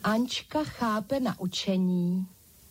Ančka chápe naučení.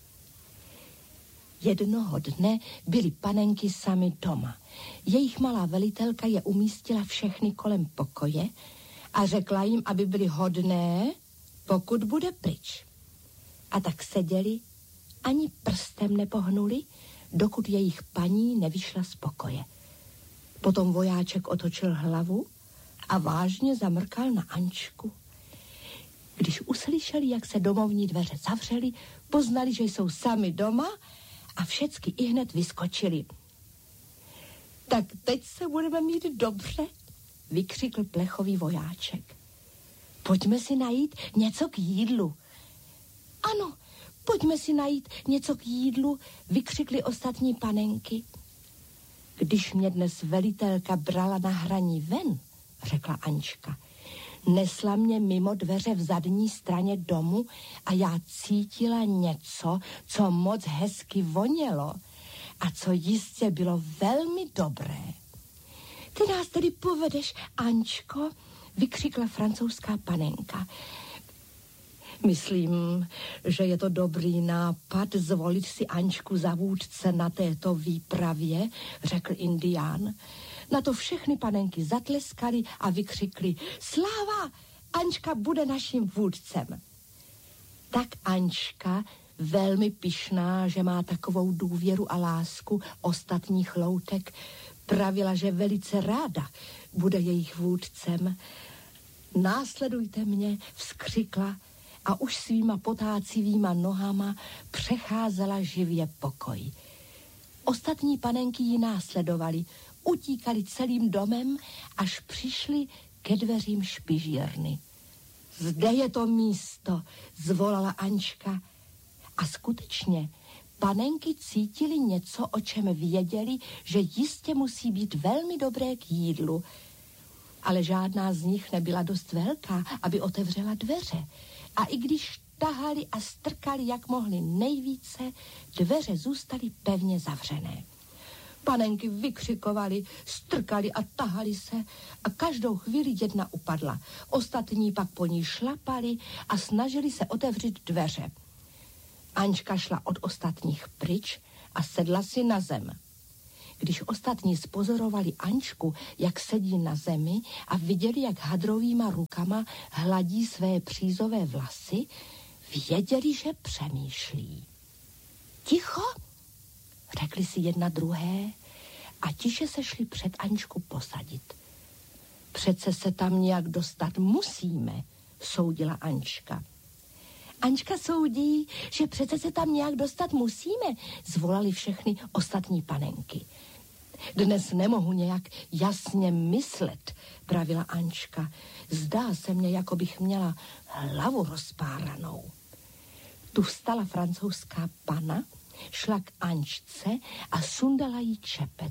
Jednoho dne byly panenky sami doma. Jejich malá velitelka je umístila všechny kolem pokoje a řekla jim, aby byly hodné, pokud bude pryč. A tak seděli, ani prstem nepohnuli, dokud jejich paní nevyšla z pokoje. Potom vojáček otočil hlavu a vážně zamrkal na Ančku. Když uslyšeli, jak se domovní dveře zavřely, poznali, že jsou sami doma a všecky ihned vyskočili. Tak teď se budeme mít dobře, vykřikl plechový vojáček. Pojďme si najít něco k jídlu. Ano, pojďme si najít něco k jídlu, vykřikly ostatní panenky. Když mě dnes velitelka brala na hraní ven, řekla Ančka, nesla mě mimo dveře v zadní straně domu a já cítila něco, co moc hezky vonělo a co jistě bylo velmi dobré. Ty nás tedy povedeš, Ančko, vykřikla francouzská panenka. Myslím, že je to dobrý nápad zvolit si Ančku za vůdce na této výpravě, řekl Indián. Na to všechny panenky zatleskaly a vykřikly: Sláva! Ančka bude naším vůdcem. Tak Ančka, velmi pyšná, že má takovou důvěru a lásku ostatních loutek, pravila, že velice ráda bude jejich vůdcem. Následujte mě, vzkřikla a už svýma potácivýma nohama přecházela živě pokoj. Ostatní panenky ji následovali, utíkali celým domem, až přišli ke dveřím špižírny. Zde je to místo, zvolala Ančka. A skutečně, panenky cítili něco, o čem věděli, že jistě musí být velmi dobré k jídlu. Ale žádná z nich nebyla dost velká, aby otevřela dveře. A i když tahali a strkali, jak mohli nejvíce, dveře zůstaly pevně zavřené. Panenky vykřikovali, strkali a tahali se a každou chvíli jedna upadla. Ostatní pak po ní šlapali a snažili se otevřít dveře. Ančka šla od ostatních pryč a sedla si na zem. Když ostatní spozorovali Ančku, jak sedí na zemi a viděli, jak hadrovýma rukama hladí své přízové vlasy, věděli, že přemýšlí. Ticho, řekli si jedna druhé a tiše se šli před Ančku posadit. Přece se tam nějak dostat musíme, soudila Ančka. Ančka soudí, že přece se tam nějak dostat musíme, zvolali všechny ostatní panenky. Dnes nemohu nějak jasně myslet, pravila Ančka. Zdá se mně, jako bych měla hlavu rozpáranou. Tu vstala francouzská pana, šla k Ančce a sundala jí čepec.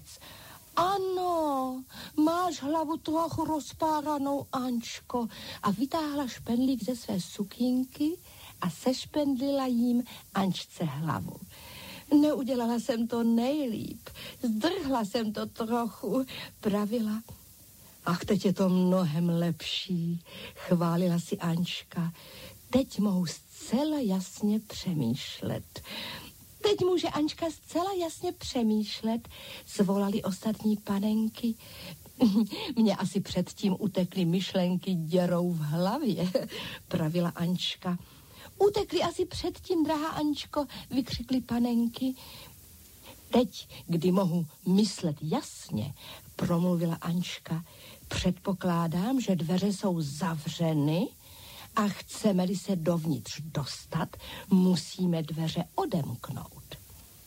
Ano, máš hlavu trochu rozpáranou, Ančko, a vytáhla špendlík ze své sukínky a sešpendlila jím Ančce hlavu. Neudělala jsem to nejlíp, zdrhla jsem to trochu, pravila. Ach, teď je to mnohem lepší, chválila si Ančka. Teď mohu zcela jasně přemýšlet. Teď může Ančka zcela jasně přemýšlet, zvolali ostatní panenky. Mně asi předtím utekly myšlenky děrou v hlavě, pravila Ančka. Utekli asi předtím, drahá Ančko, vykřikly panenky. Teď, kdy mohu myslet jasně, promluvila Ančka, předpokládám, že dveře jsou zavřeny a chceme-li se dovnitř dostat, musíme dveře odemknout.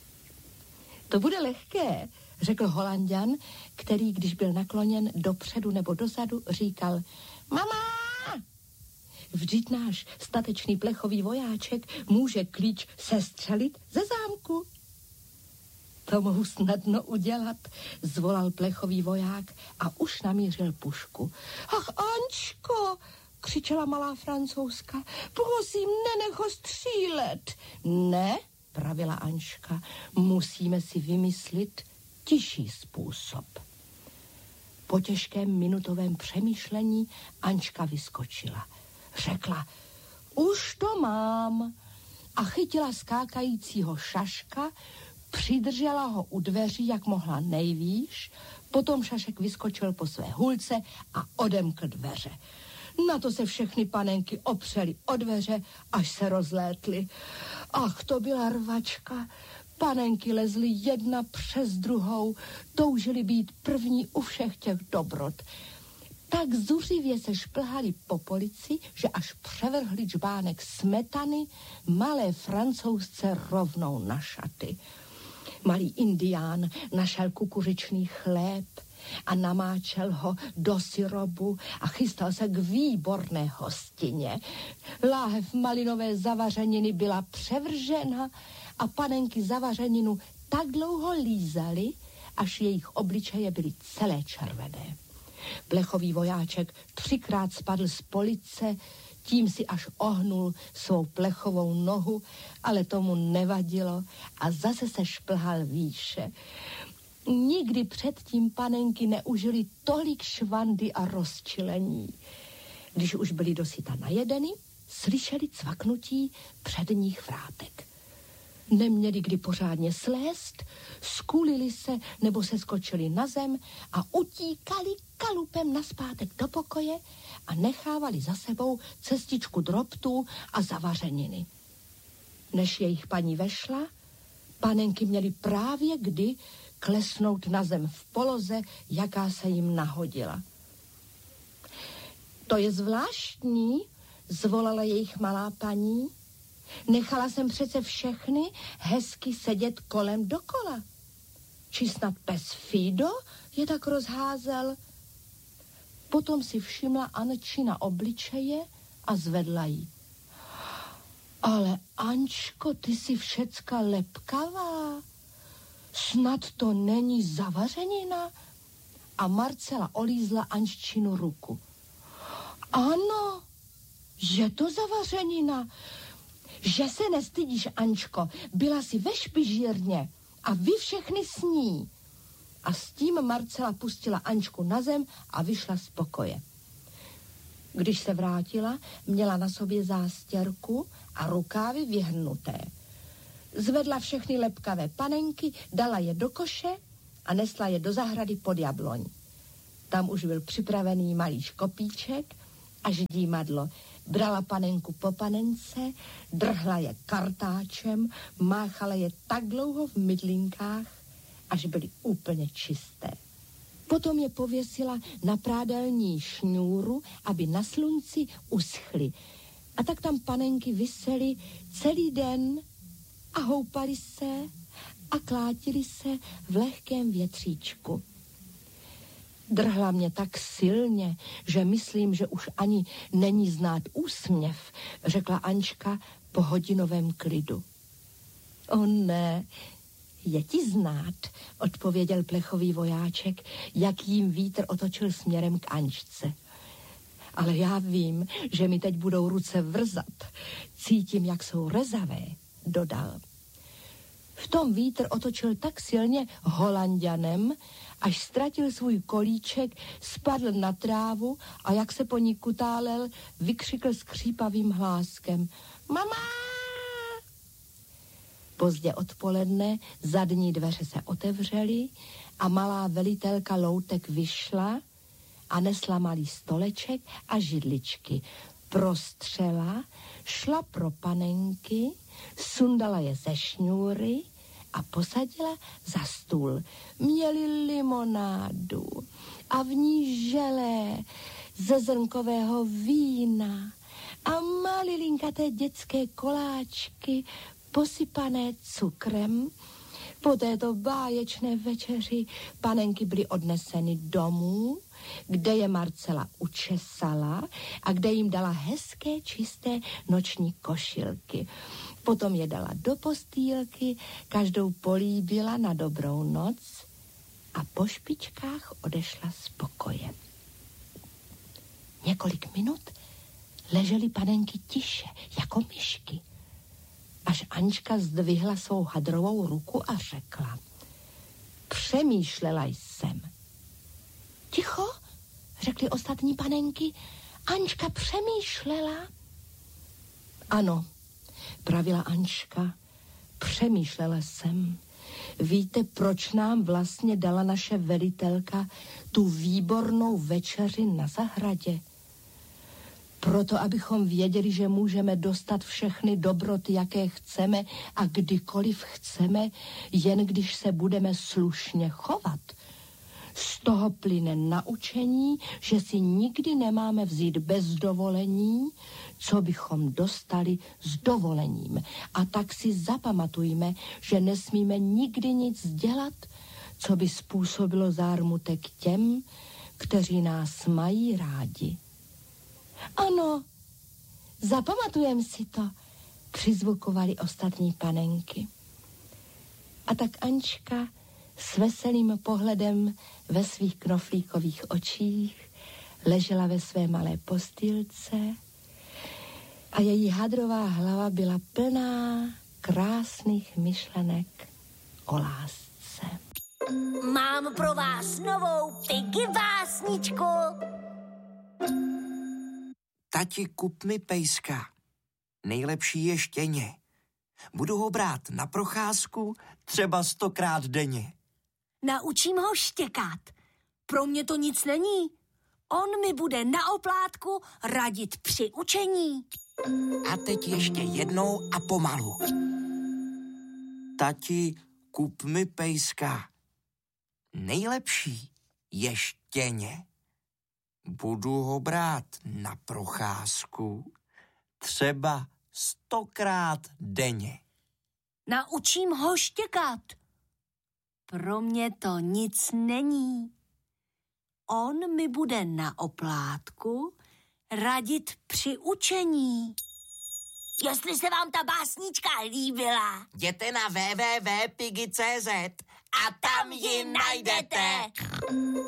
To bude lehké, řekl Holanďan, který, když byl nakloněn dopředu nebo dozadu, říkal: Mama! Vždyť náš statečný plechový vojáček může klíč sestřelit ze zámku. To mohu snadno udělat, zvolal plechový voják a už namířil pušku. Ach, Ančko, křičela malá Francouzka, prosím, nenech ho střílet. Ne, pravila Ančka, musíme si vymyslit tišší způsob. Po těžkém minutovém přemýšlení Ančka vyskočila. Řekla: Už to mám. A chytila skákajícího Šaška, přidržela ho u dveří, jak mohla nejvýš, potom Šašek vyskočil po své hulce a odemkl dveře. Na to se všechny panenky opřely o dveře, až se rozlétly. Ach, to byla rvačka. Panenky lezly jedna přes druhou, toužily být první u všech těch dobrot. Tak zuřivě se šplhali po polici, že až převrhli džbánek smetany malé Francouzce rovnou na šaty. Malý indián našel kukuřičný chléb a namáčel ho do syrobu a chystal se k výborné hostině. Láhev malinové zavařeniny byla převržena a panenky zavařeninu tak dlouho lízaly, až jejich obličeje byly celé červené. Plechový vojáček 3krát spadl z police, tím si až ohnul svou plechovou nohu, ale tomu nevadilo a zase se šplhal výše. Nikdy předtím panenky neužili tolik švandy a rozčilení. Když už byli dosyta najedeny, slyšeli cvaknutí předních vrátek. Neměli kdy pořádně slézt, skulili se nebo se skočili na zem a utíkali kalupem nazpátek do pokoje a nechávali za sebou cestičku drobtů a zavařeniny. Než jejich paní vešla, panenky měly právě kdy klesnout na zem v poloze, jaká se jim nahodila. To je zvláštní, zvolala jejich malá paní. Nechala jsem přece všechny hezky sedět kolem dokola. Či snad pes Fido je tak rozházel? Potom si všimla Ančina obličeje a zvedla jí. Ale Ančko, ty jsi všecka lepkavá. Snad to není zavařenina? A Marcela olízla Anččinu ruku. Ano, je to zavařenina. Že se nestydíš, Ančko, byla jsi ve špižírně a vy všechny s ní. A s tím Marcela pustila Ančku na zem a vyšla z pokoje. Když se vrátila, měla na sobě zástěrku a rukávy vyhrnuté. Zvedla všechny lepkavé panenky, dala je do koše a nesla je do zahrady pod jabloň. Tam už byl připravený malý škopíček a ždímadlo. Brala panenku po panence, drhla je kartáčem, máchala je tak dlouho v mydlinkách, až byly úplně čisté. Potom je pověsila na prádelní šňůru, aby na slunci uschly. A tak tam panenky visely celý den a houpali se a klátili se v lehkém větříčku. Drhla mě tak silně, že myslím, že už ani není znát úsměv, řekla Ančka po hodinovém klidu. O ne, je ti znát, odpověděl plechový vojáček, jak jim vítr otočil směrem k Ančce. Ale já vím, že mi teď budou ruce vrzat. Cítím, jak jsou rezavé, dodal. V tom vítr otočil tak silně Holanďanem, až ztratil svůj kolíček, spadl na trávu a jak se po ní kutálel, vykřikl skřípavým hláskem. Mama! Pozdě odpoledne zadní dveře se otevřely a malá velitelka loutek vyšla a nesla malý stoleček a židličky. Prostřela, šla pro panenky, sundala je ze šňůry a posadila za stůl. Měli limonádu a v ní želé ze zrnkového vína a malilinkaté dětské koláčky posypané cukrem. Po této báječné večeři panenky byly odneseny domů, kde je Marcela učesala a kde jim dala hezké čisté noční košilky. Potom je dala do postýlky, každou políbila na dobrou noc a po špičkách odešla z pokoje. Několik minut ležely panenky tiše, jako myšky, až Ančka zdvihla svou hadrovou ruku a řekla. Přemýšlela jsem. Ticho, řekly ostatní panenky, Ančka přemýšlela. Ano, pravila Ančka, přemýšlela jsem. Víte, proč nám vlastně dala naše velitelka tu výbornou večeři na zahradě? Proto, abychom věděli, že můžeme dostat všechny dobroty, jaké chceme a kdykoliv chceme, jen když se budeme slušně chovat. Z toho plyne naučení, že si nikdy nemáme vzít bez dovolení, co bychom dostali s dovolením. A tak si zapamatujme, že nesmíme nikdy nic dělat, co by způsobilo zármutek těm, kteří nás mají rádi. Ano, zapamatujem si to, přizvukovali ostatní panenky. A tak Ančka s veselým pohledem ve svých knoflíkových očích ležela ve své malé postýlce a její hadrová hlava byla plná krásných myšlenek o lásce. Mám pro vás novou Piggy básničku. Tati, kup mi pejska. Nejlepší je štěně. Budu ho brát na procházku třeba 100krát denně. Naučím ho štěkat. Pro mě to nic není. On mi bude na oplátku radit při učení. A teď ještě jednou a pomalu. Tati, kup mi pejska. Nejlepší je štěně. Budu ho brát na procházku třeba 100krát denně. Naučím ho štěkat. Pro mě to nic není. On mi bude na oplátku radit při učení. Jestli se vám ta básnička líbila, jděte na www.piggy.cz a tam ji najdete.